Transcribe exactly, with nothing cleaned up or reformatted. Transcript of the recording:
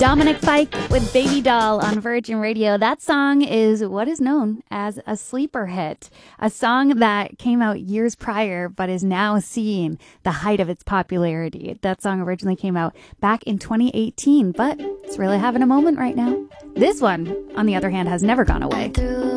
Dominic Fike with Baby Doll on Virgin Radio. That song is what is known as a sleeper hit, a song that came out years prior but is now seeing the height of its popularity. That song originally came out back in twenty eighteen, but it's really having a moment right now. This one, on the other hand, has never gone away. Through